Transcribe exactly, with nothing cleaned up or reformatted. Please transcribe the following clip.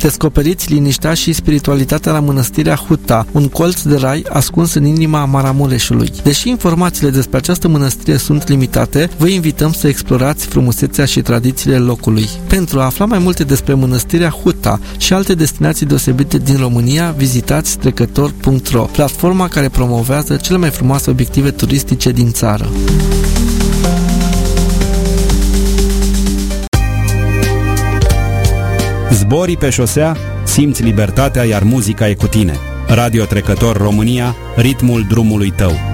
Descoperiți liniștea și spiritualitatea la mănăstirea Huta, un colț de rai ascuns în inima Maramureșului. Deși informațiile despre această mănăstire sunt limitate, vă invităm să explorați frumusețea și tradițiile locului. Pentru a afla mai multe despre mănăstirea Huta și alte destinații deosebite din România, vizitați trecător punct ro, platforma care promovează cele mai frumoase obiective turistice din țară. Zborii pe șosea, simți libertatea, iar muzica e cu tine. Radio Trecător România, ritmul drumului tău.